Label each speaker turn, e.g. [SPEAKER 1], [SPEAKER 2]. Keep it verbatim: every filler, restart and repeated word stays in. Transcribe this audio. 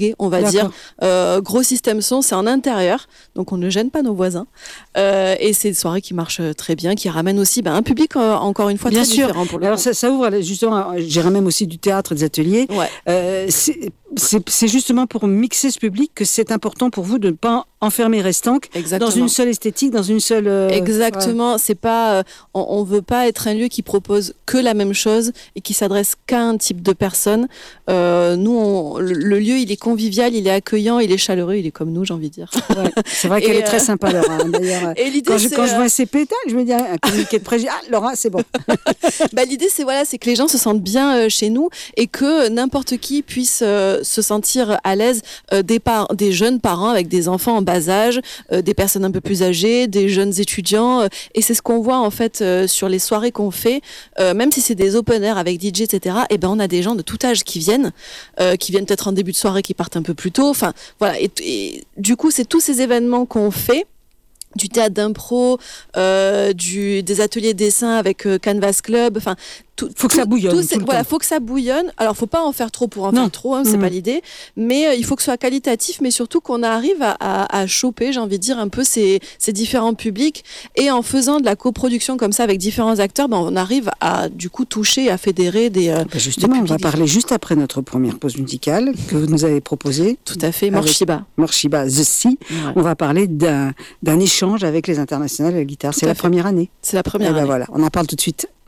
[SPEAKER 1] on va
[SPEAKER 2] D'accord.
[SPEAKER 1] dire. Euh, gros système son, c'est en intérieur, donc on ne gêne pas nos voisins. Euh, et c'est des soirées qui marchent très bien, qui ramènent aussi ben, un public, euh, encore une fois,
[SPEAKER 2] Bien
[SPEAKER 1] très
[SPEAKER 2] sûr.
[SPEAKER 1] différent pour le
[SPEAKER 2] Alors
[SPEAKER 1] coup.
[SPEAKER 2] ça, ça ouvre justement, j'irai même aussi du théâtre, des ateliers.
[SPEAKER 1] Ouais.
[SPEAKER 2] Euh, c'est, c'est, c'est justement pour mixer ce public que c'est important pour vous de ne pas enfermer Restanques
[SPEAKER 1] Exactement.
[SPEAKER 2] dans une seule esthétique, dans une seule... Euh,
[SPEAKER 1] Exactement, ouais. C'est pas, euh, on, on veut pas être un lieu qui propose que la même chose et qui s'adresse qu'à un type de personne. Euh, nous, on, le, le lieu, il est convivial, il est accueillant, il est chaleureux, il est comme nous, j'ai envie de dire.
[SPEAKER 2] Ouais, c'est vrai qu'elle
[SPEAKER 1] et
[SPEAKER 2] est très sympa, Laura. Hein, d'ailleurs,
[SPEAKER 1] et l'idée,
[SPEAKER 2] quand, je,
[SPEAKER 1] c'est,
[SPEAKER 2] quand je vois ces pétales, je me dis un communiqué de presse, ah Laura, c'est bon.
[SPEAKER 1] bah, l'idée, c'est voilà, c'est que les gens se sentent bien euh, chez nous et que n'importe qui puisse euh, se sentir à l'aise, euh, des, par- des jeunes parents avec des enfants en bas âge, euh, des personnes un peu plus âgées, des jeunes étudiants. Euh, et c'est ce qu'on voit en fait euh, sur les soirées qu'on fait, euh, même si c'est des open air avec D J, et cetera. Et ben on a des gens de tout âge qui viennent, euh, qui viennent peut-être en début de soirée, qui partent un peu plus tôt. Enfin voilà. Et, et du coup, c'est tous ces événements qu'on fait. Du théâtre d'impro, euh, du, des ateliers de dessin avec euh, Canvas Club, enfin tout,
[SPEAKER 2] faut que ça bouillonne.
[SPEAKER 1] Tout, tout tout voilà, faut que ça bouillonne. Alors, faut pas en faire trop pour en
[SPEAKER 2] non.
[SPEAKER 1] faire trop, hein, c'est
[SPEAKER 2] mmh.
[SPEAKER 1] pas l'idée. Mais euh, il faut que ce soit qualitatif, mais surtout qu'on arrive à, à, à choper, j'ai envie de dire, un peu ces, ces différents publics. Et en faisant de la coproduction comme ça avec différents acteurs, ben, on arrive à du coup toucher, à fédérer des. Euh,
[SPEAKER 2] ben justement, des on va parler juste après notre première pause musicale que vous nous avez proposée.
[SPEAKER 1] Tout à fait, Morshiba.
[SPEAKER 2] Morshiba, The Sea. Ouais. On va parler d'un, d'un échange avec les internationales de la guitare. Tout c'est la fait. première année.
[SPEAKER 1] C'est la première
[SPEAKER 2] et ben
[SPEAKER 1] année.
[SPEAKER 2] Voilà, on en parle tout de suite.